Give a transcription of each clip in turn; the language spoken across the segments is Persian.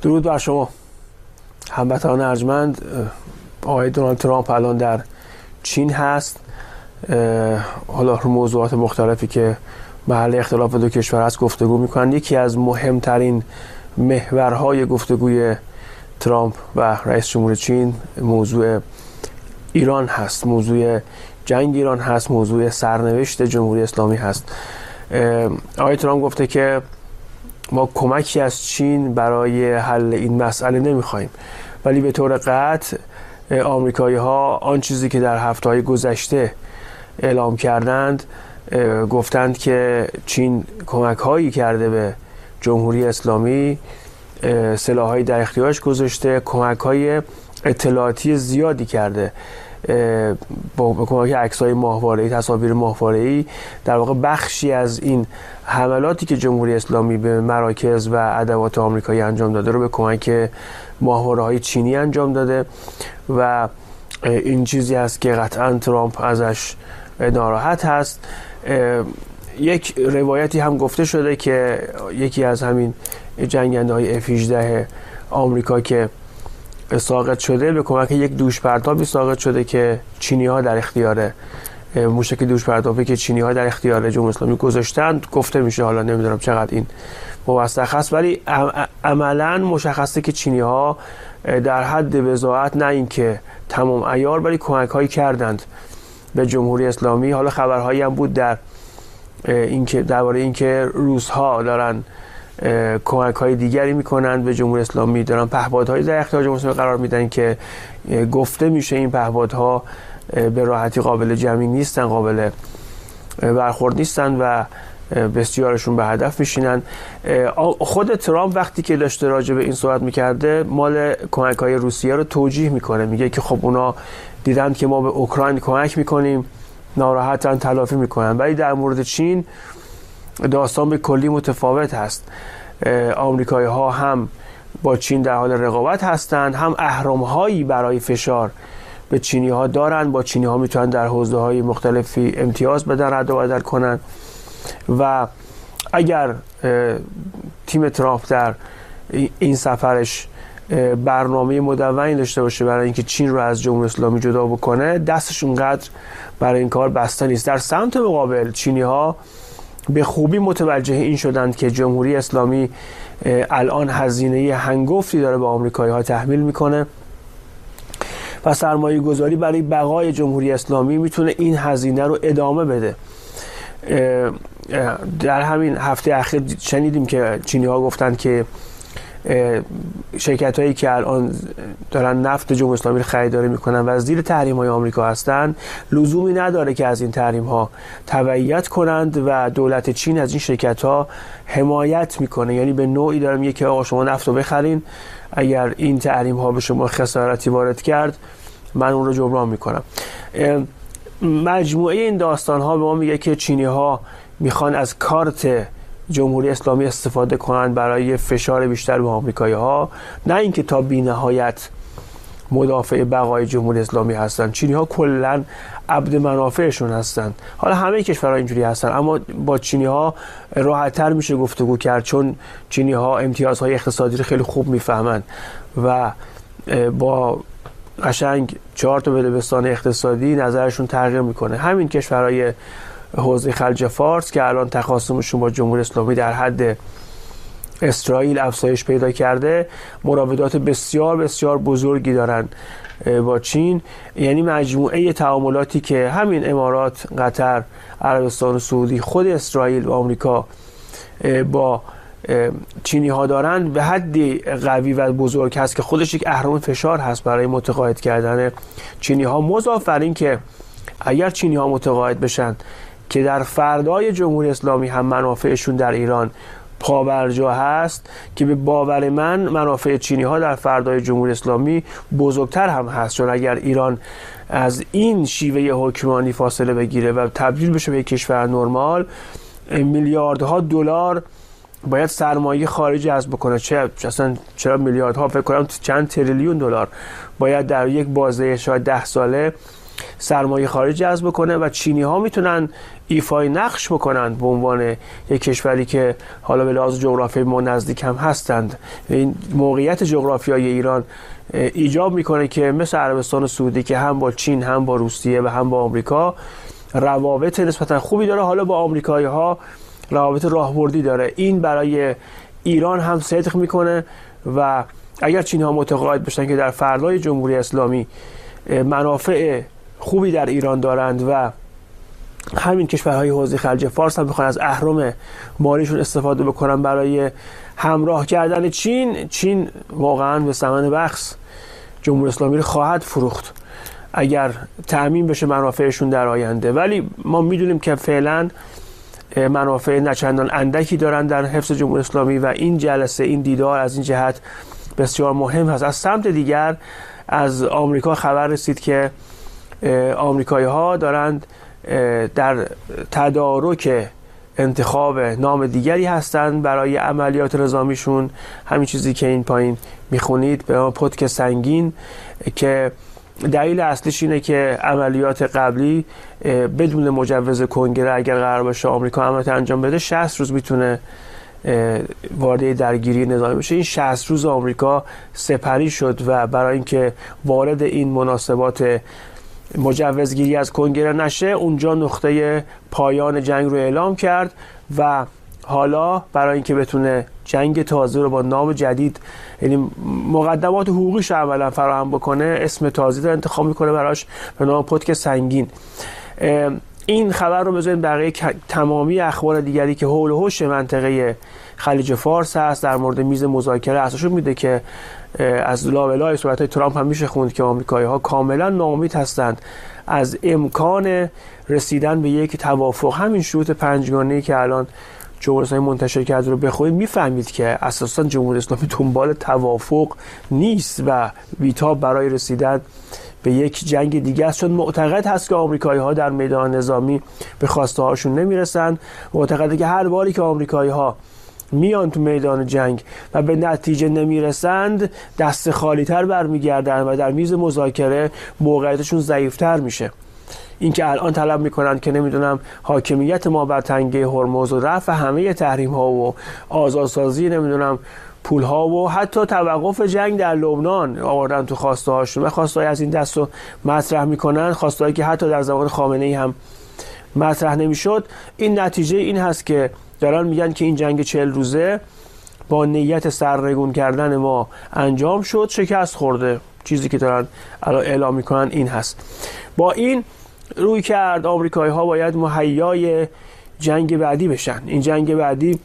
درود بر شما هموطنان ارجمند. آقای دونالد ترامپ الان در چین هست. حالا رو موضوعات مختلفی که محل اختلاف دو کشور هست گفتگو میکنن. یکی از مهمترین محورهای گفتگوی ترامپ و رئیس جمهور چین موضوع ایران هست، موضوع جنگ ایران هست، موضوع سرنوشت جمهوری اسلامی هست. آقای ترامپ گفته که ما کمکی از چین برای حل این مسئله نمیخوایم، ولی به طور قطع آمریکایی ها آن چیزی که در هفته‌های گذشته اعلام کردند، گفتند که چین کمک هایی کرده به جمهوری اسلامی، سلاح‌هایی در اختیارش گذاشته، کمک های اطلاعاتی زیادی کرده با کمک عکس‌های ماهواره‌ای، تصاویر ماهواره‌ای. در واقع بخشی از این حملاتی که جمهوری اسلامی به مراکز و ادوات آمریکایی انجام داده رو به کمک ماهواره‌های چینی انجام داده و این چیزی است که قطعاً ترامپ ازش ناراحت هست. یک روایتی هم گفته شده که یکی از همین جنگنده‌های F-18 آمریکا که ساقط شده به کمک یک دوش پرتابی ساقط شده که چینی‌ها در اختیار موشک دوش پرتابی که چینی‌ها در اختیار جمهوری اسلامی گذاشتند. گفته میشه، حالا نمیدونم چقدر این موثق است، ولی عملاً مشخصه که چینی‌ها در حد بضاعت نه اینکه تمام عیار ولی کمک‌هایی کردند به جمهوری اسلامی. حالا خبرهایی هم بود در اینکه درباره اینکه روس‌ها دارن کمک‌های دیگری میکنند به جمهوری اسلامی، دارن پهپادهایی در اختیار جمهوری اسلامی قرار میدن که گفته میشه این پهپادها به راحتی قابل جمعی نیستن، قابل برخورد نیستن و بسیارشون به هدف میشینن. خود ترامپ وقتی که داشته راجع به این صحبت میکرده مال کمک‌های روسیه رو توجیه میکنه، میگه که خب اونا دیدن که ما به اوکراین کمک میکنیم، ناراحتن، تلافی میکنن. ولی در مورد چین داستان به کلی متفاوت هست. آمریکایی ها هم با چین در حال رقابت هستند، هم اهرم‌هایی برای فشار به چینی ها دارن. با چینی ها میتونن در حوزه های مختلفی امتیاز بدن، رد و بدل کنن و اگر تیم ترامپ در این سفرش برنامه مدونی داشته باشه برای اینکه چین رو از جمهوری اسلامی جدا بکنه، دستش اونقدر برای این کار بسته نیست. در سمت مقابل چینی ها به خوبی متوجه این شدند که جمهوری اسلامی الان هزینه هنگفتی داره به آمریکایی ها تحمیل میکنه و سرمایه گذاری برای بقای جمهوری اسلامی میتونه این هزینه رو ادامه بده. در همین هفته اخیر شنیدیم که چینی ها گفتند که شرکت هایی که الان دارن نفت جمهوری اسلامی رو خریداری میکنن و زیر تحریم های آمریکا هستن، لزومی نداره که از این تحریم ها تبعیت کنند و دولت چین از این شرکت ها حمایت میکنه. یعنی به نوعی داره میگه که آقا شما نفت رو بخرین، اگر این تحریم ها به شما خسارتی وارد کرد من اون رو جبران میکنم. مجموعه این داستان ها به ما میگه که چینی ها میخوان از کارت جمهوری اسلامی استفاده کنند برای فشار بیشتر به آمریکایی ها، نه اینکه تا بی‌نهایت مدافع بقای جمهوری اسلامی هستند. چینی ها کلا عبد منافعشون هستند. حالا همه کشورها اینجوری هستن، اما با چینی ها راحت‌تر میشه گفتگو کرد چون چینی ها امتیازهای اقتصادی رو خیلی خوب میفهمند و با قشنگ 4 تا بدبستان اقتصادی نظرشون تغییر میکنه. همین کشورهای حوزه خلیج فارس که الان تخاصمشون با جمهوری اسلامی در حد اسرائیل افزایش پیدا کرده، مراودات بسیار بسیار بزرگی دارن با چین. یعنی مجموعه تعاملاتی که همین امارات، قطر، عربستان سعودی، خود اسرائیل و آمریکا با چینی ها دارن به حدی قوی و بزرگ هست که خودش یک اهرم فشار هست برای متقاعد کردن چینی ها. مضاف بر این که اگر چینی ها متقاعد بشن که در فردای جمهوری اسلامی هم منافعشون در ایران پابرجا هست، که به باور من منافع چینی ها در فردای جمهوری اسلامی بزرگتر هم هست، چون اگر ایران از این شیوه حکمرانی فاصله بگیره و تبدیل بشه به یک کشور نرمال، میلیاردها دلار باید سرمایه خارجی جذب بکنه. چرا میلیاردها، فکر کنم چند تریلیون دلار باید در یک بازه شاید 10 ساله سرمایه خارجی جذب کنه و چینی ها میتونن ایفای نقش بکنن به عنوان یک کشوری که حالا به لحاظ جغرافیایی ما نزدیک هم هستند. این موقعیت جغرافیایی ایران ایجاب میکنه که مثل عربستان سعودی که هم با چین هم با روسیه و هم با آمریکا روابط نسبتا خوبی داره، حالا با آمریکایی ها روابط راهبردی داره. این برای ایران هم صدق میکنه و اگر چینی ها متقاعد بشن که در فردای جمهوری اسلامی منافع خوبی در ایران دارند و همین کشورهای حوزه خلیج فارس هم بخوان از اهرم مالیشون استفاده بکنن برای همراه کردن چین واقعا به ثمن بخس جمهوری اسلامی رو خواهد فروخت اگر تأمین بشه منافعشون در آینده. ولی ما میدونیم که فعلا منافع نچندان اندکی دارن در حفظ جمهوری اسلامی و این جلسه، این دیدار از این جهت بسیار مهم هست. از سمت دیگر از آمریکا خبر رسید که آمریکایی ها دارند در تدارک انتخاب نام دیگری هستند برای عملیات نظامیشون، همین چیزی که این پایین میخونید به نام پتک سنگین، که دلیل اصلیش اینه که عملیات قبلی بدون مجوز کنگره اگر قرار باشه آمریکا عملیات انجام بده 60 روز میتونه وارد درگیری نظامی بشه. این 60 روز آمریکا سپری شد و برای اینکه وارد این مناسبات مجوزگیری از کنگره نشه اونجا نقطه پایان جنگ رو اعلام کرد و حالا برای اینکه بتونه جنگ تازه رو با نام جدید، یعنی مقدمات حقوقیش رو عملا فراهم بکنه، اسم تازه رو انتخاب میکنه براش به نام پتک سنگین. این خبر رو بذارین بقیه تمامی اخبار دیگری که حول و حوش منطقه خلیج فارس هست در مورد میز مذاکره اساسش میده که از لابلای صحبت‌های ترامپ هم میشه خوند که آمریکایی‌ها کاملا ناامید هستند از امکان رسیدن به یک توافق. همین شروط پنجگانه‌ای که الان جمهوری اسلامی منتشر کرده رو بخونید میفهمید که اساسا جمهوری اسلامی دنبال توافق نیست و بی‌تاب برای رسیدن به یک جنگ دیگه است، چون معتقد هست که آمریکایی‌ها در میدان نظامی به خواسته هاشون نمیرسن. معتقده که هر باری که آمریکایی‌ها میان تو میدان جنگ و به نتیجه نمیرسند دست خالی تر برمیگردن و در میز مذاکره موقعیتشون ضعیفتر میشه. این که الان طلب میکنن که نمیدونم حاکمیت ما بر تنگه هرمز و رفع همه تحریم ها و آزادسازی نمیدونم پول ها و حتی توقف جنگ در لبنان آوردن تو خواسته هاشون و خواسته های از این دست رو مطرح میکنن، خواسته هایی که حتی در زمان خامنه ای هم مطرح نمیشد. این نتیجه این هست که دارن میگن که این جنگ 40 روزه با نیت سرنگون کردن ما انجام شد، شکست خورده. چیزی که دارن الان اعلام میکنن این هست. با این روی کرد آمریکایی ها باید مهیای جنگ بعدی بشن. این جنگ بعدی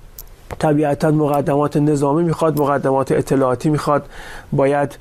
طبیعتا مقدمات نظامی میخواد، مقدمات اطلاعاتی میخواد، باید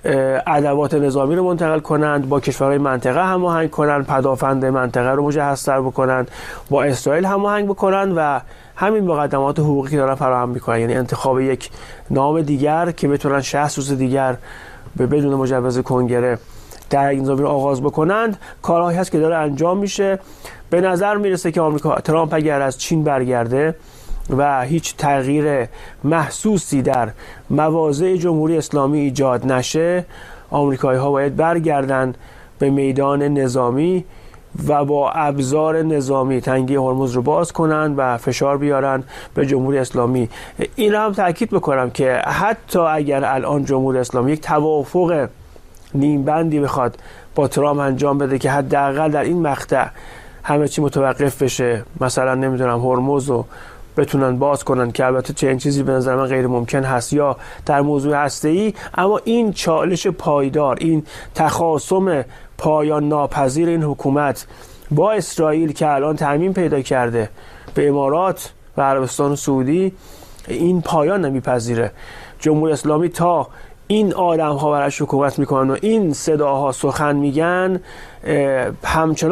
ادوات نظامی رو منتقل کنند، با کشورهای منطقه هماهنگ کنند، پدافند منطقه رو مجهزتر بکنند، با اسرائیل هماهنگ بکنند و همین مقدمات حقوقی که دارن فراهم میکنن، یعنی انتخاب یک نام دیگر که بتونن 60 روز دیگر به بدون مجوز کنگره در نظامی رو آغاز بکنند، کارهایی هست که داره انجام میشه. به نظر میرسه که آمریکا، ترامپ اگر از چین برگرده و هیچ تغییر محسوسی در مواضع جمهوری اسلامی ایجاد نشه، آمریکایی ها باید برگردن به میدان نظامی و با ابزار نظامی تنگه هرمز رو باز کنن و فشار بیارن به جمهوری اسلامی. این هم تاکید بکنم که حتی اگر الان جمهوری اسلامی یک توافق نیم بندی بخواد با ترامپ انجام بده که حداقل در این مقطع همه چی متوقف بشه، مثلا نمیدونم هرمز رو بتونن باز کنن که البته چنین چیزی به نظر من غیر ممکن هست، یا در موضوع هسته‌ای، اما این چالش پایدار، این تخاصم پایان ناپذیر این حکومت با اسرائیل که الان تعمیم پیدا کرده به امارات و عربستان سعودی، این پایان نمیپذیره. جمهوری اسلامی تا این آدم ها براش حکومت میکنن و این صداها سخن میگن همچنان